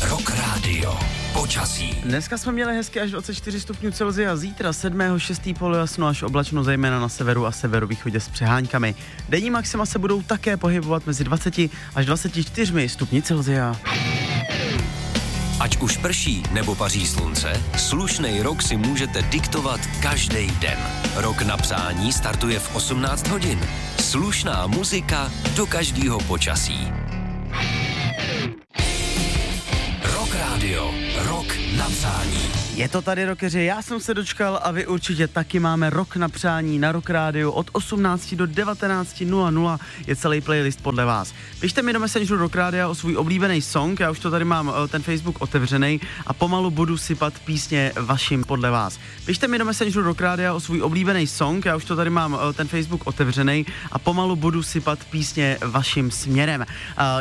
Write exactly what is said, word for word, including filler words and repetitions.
Rock Radio. Počasí. Dneska jsme měli hezky až dvacet čtyři stupňů Celsia, zítra sedmého šestého polojasno až oblačno, zejména na severu a severovýchodě s přeháňkami. Denní maxima se budou také pohybovat mezi dvacet až dvacet čtyři stupni Celsia. Ať už prší nebo paří slunce, slušnej rok si můžete diktovat každý den. Rok na přání startuje v osmnáct hodin. Slušná muzika do každého počasí. Rock Radio. Rok na přání. Je to tady, rockeři, já jsem se dočkal a vy určitě taky. Máme rok na přání na Rock Radio od osmnácti do devatenácti nula nula je celý playlist podle vás. Pište mi do Messengeru Rock Radio o svůj oblíbený song, já už to tady mám ten Facebook otevřený a pomalu budu sypat písně vašim podle vás. Pište mi do Messengeru Rock Radio o svůj oblíbený song, já už to tady mám ten Facebook otevřený a pomalu budu sypat písně vašim směrem.